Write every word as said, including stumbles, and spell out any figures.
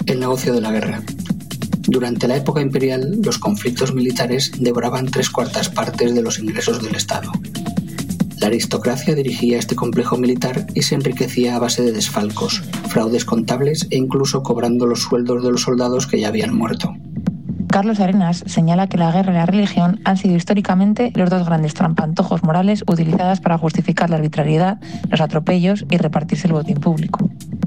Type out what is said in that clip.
el negocio de la guerra. Durante la época imperial, los conflictos militares devoraban tres cuartas partes de los ingresos del Estado. La aristocracia dirigía este complejo militar y se enriquecía a base de desfalcos, fraudes contables e incluso cobrando los sueldos de los soldados que ya habían muerto. Carlos Arenas señala que la guerra y la religión han sido históricamente los dos grandes trampantojos morales utilizadas para justificar la arbitrariedad, los atropellos y repartirse el botín público.